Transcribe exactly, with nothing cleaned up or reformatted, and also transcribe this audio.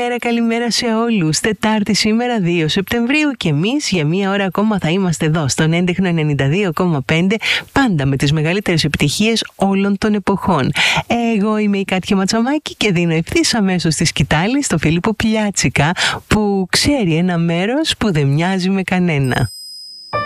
Καλημέρα, καλημέρα σε όλους. Τετάρτη σήμερα δύο Σεπτεμβρίου και εμείς για μία ώρα ακόμα θα είμαστε εδώ στον έντεχνο ενενήντα δύο κόμμα πέντε, πάντα με τις μεγαλύτερες επιτυχίες όλων των εποχών. Εγώ είμαι η Κάτια Ματσαμάκη και δίνω ευθύς αμέσως τη σκητάλη στο Φίλιππο Πλιάτσικα, που ξέρει ένα μέρος που δεν μοιάζει με κανένα.